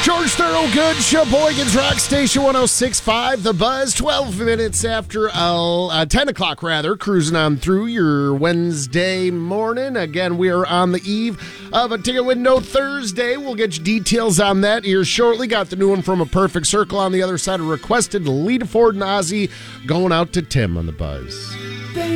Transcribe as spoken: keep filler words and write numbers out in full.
George Thorogood, Sheboygan's Rock Station one oh six point five, The Buzz, twelve minutes after uh, uh, ten o'clock, rather, cruising on through your Wednesday morning. Again, we are on the eve of a Ticket Window Thursday. We'll get you details on that here shortly. Got the new one from A Perfect Circle on the other side of requested. Lita Ford and Ozzy going out to Tim on The Buzz.